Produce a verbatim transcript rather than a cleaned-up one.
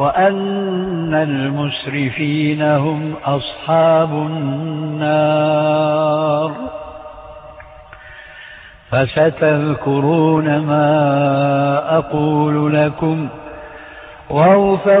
وأن المسرفين هم أصحاب النار. فستذكرون ما أقول لكم وأوفق